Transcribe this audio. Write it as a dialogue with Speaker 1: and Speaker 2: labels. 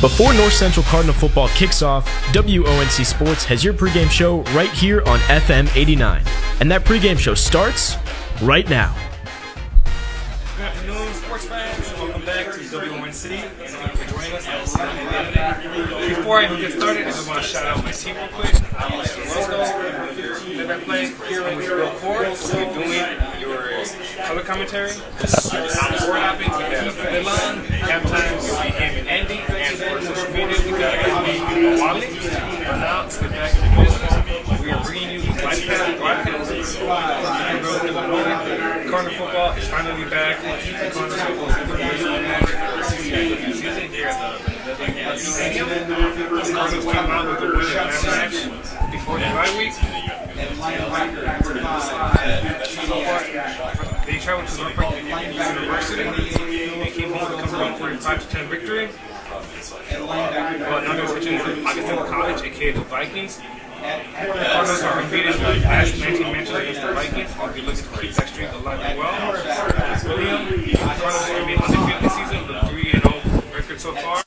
Speaker 1: Before North Central Cardinal football kicks off, WONC Sports has your pregame show right here on FM 89. And that pregame show starts right now.
Speaker 2: Good afternoon, sports fans. Welcome back to WONC. Thank you for joining us. Before I get started, I just want to shout out my team real quick. Live and Play here with Bill Ford. We're doing your color commentary. I'm Ford Hopping. We got Milan. Halftime will be him and Andy. And for social media, we got me, Wally. But now, let's get back to the business. We are bringing you the live broadcast. Cardinal football is finally back. The Cardinals football is the season here at the stadium. The Cardinals came out with a win in last match before the bye week. They traveled to Norfolk University. They came home with a combined 45-10 victory. But now they're switching to Augustine College, aka the Vikings. The Cardinals are unbeaten in the last 19 matches against the Vikings. They'll be looking to keep that streak alive as well. William, the Cardinals are going to be undefeated this season with a 3-0 record so far.